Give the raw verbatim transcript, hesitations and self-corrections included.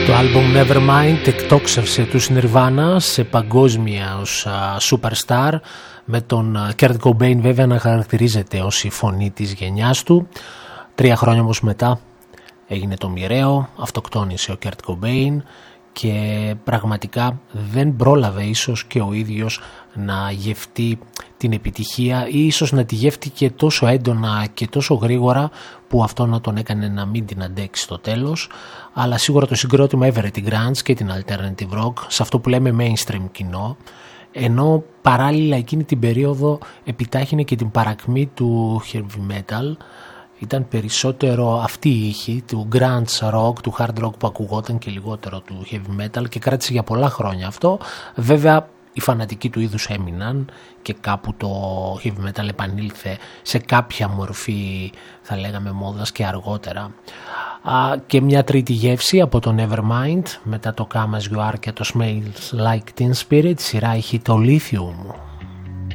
Το άλμπουμ Nevermind εκτόξευσε τους Nirvana σε παγκόσμια ως superstar, με τον Kurt Cobain βέβαια να χαρακτηρίζεται ως η φωνή της γενιάς του. Τρία χρόνια όμως μετά έγινε το μοιραίο, αυτοκτόνησε ο Kurt Cobain και πραγματικά δεν πρόλαβε ίσως και ο ίδιος να γευτεί την επιτυχία, ή ίσως να τη γεύτηκε τόσο έντονα και τόσο γρήγορα που αυτό να τον έκανε να μην την αντέξει στο τέλος. Αλλά σίγουρα το συγκρότημα έβερε την grunge και την alternative rock σε αυτό που λέμε mainstream κοινό, ενώ παράλληλα εκείνη την περίοδο επιτάχυνε και την παρακμή του heavy metal. Ήταν περισσότερο αυτή η ήχη του grunge rock, του hard rock που ακουγόταν, και λιγότερο του heavy metal, και κράτησε για πολλά χρόνια αυτό. Βέβαια οι φανατικοί του είδους έμειναν και κάπου το heavy metal επανήλθε σε κάποια μορφή, θα λέγαμε, μόδας και αργότερα. Α, και μια τρίτη γεύση από το Nevermind, μετά το Come As You Are και το Smells Like Teen Spirit, σειρά είχε το Lithium.